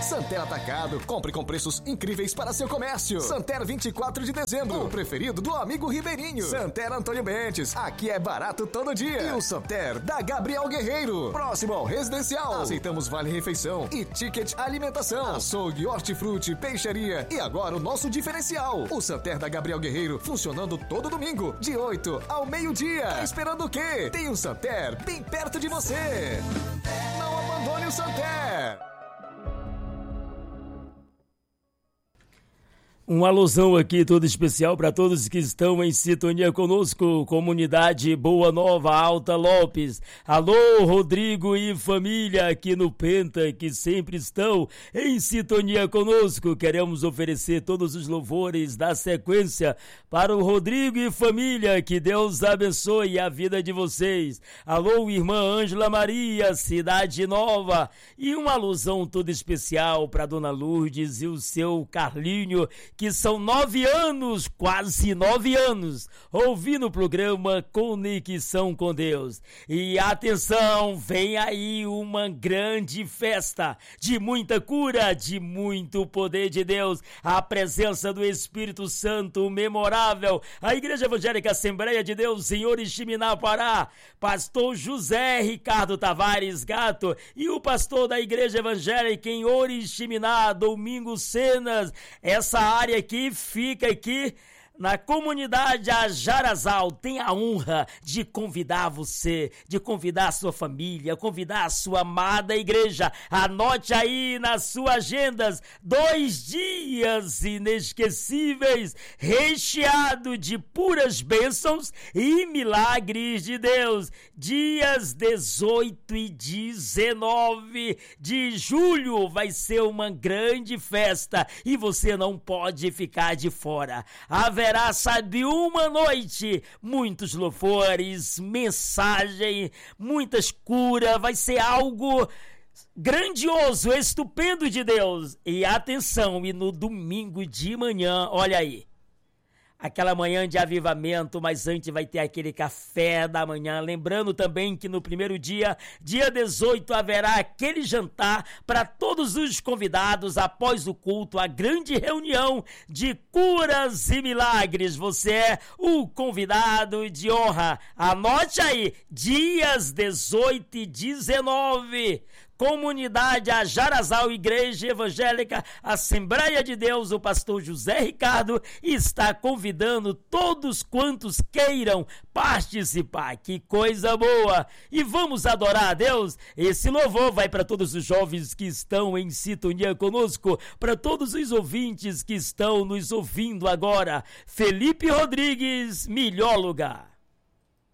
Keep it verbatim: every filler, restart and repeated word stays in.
Santer Atacado, compre com preços incríveis para seu comércio. Santer vinte e quatro de dezembro, o preferido do amigo Ribeirinho. Santer Antônio Bentes, aqui é barato todo dia. E o Santer da Gabriel Guerreiro, próximo ao residencial. Aceitamos vale refeição e ticket alimentação. Açougue, hortifruti, peixaria e agora o nosso diferencial. O Santer da Gabriel Guerreiro funcionando todo domingo, de oito ao meio-dia. Tá esperando o quê? Tem um Santer bem perto de você. Não abandone o Santer. Um alusão aqui todo especial para todos que estão em sintonia conosco, comunidade Boa Nova, Alta Lopes. Alô, Rodrigo e família aqui no Penta, que sempre estão em sintonia conosco. Queremos oferecer todos os louvores da sequência para o Rodrigo e família. Que Deus abençoe a vida de vocês. Alô, irmã Ângela Maria, Cidade Nova. E uma alusão toda especial para Dona Lourdes e o seu Carlinho, que são nove anos, quase nove anos, ouvindo o programa Conexão com Deus. E atenção, vem aí uma grande festa de muita cura, de muito poder de Deus, a presença do Espírito Santo memorável. A Igreja Evangélica Assembleia de Deus em Oriximiná, Pará, pastor José Ricardo Tavares Gato e o pastor da Igreja Evangélica em Oriximiná, Domingos Cenas. Essa área aqui fica aqui na comunidade Ajarazal. Tem a honra de convidar você, de convidar a sua família, convidar a sua amada igreja. Anote aí nas suas agendas, dois dias inesquecíveis, recheado de puras bênçãos e milagres de Deus. Dias dezoito e dezenove de julho vai ser uma grande festa e você não pode ficar de fora. Haverá Haverá, sabe, uma noite, muitos louvores, mensagem, muitas curas, vai ser algo grandioso, estupendo de Deus. E atenção, e no domingo de manhã, olha aí, aquela manhã de avivamento, mas antes vai ter aquele café da manhã. Lembrando também que no primeiro dia, dia dezoito, haverá aquele jantar para todos os convidados após o culto, a grande reunião de curas e milagres. Você é o convidado de honra. Anote aí, dias dezoito e dezenove. Comunidade Ajarazal, Igreja Evangélica Assembleia de Deus, o pastor José Ricardo está convidando todos quantos queiram participar. Que coisa boa! E vamos adorar a Deus? Esse louvor vai para todos os jovens que estão em sintonia conosco, para todos os ouvintes que estão nos ouvindo agora. Felipe Rodrigues, melhor lugar.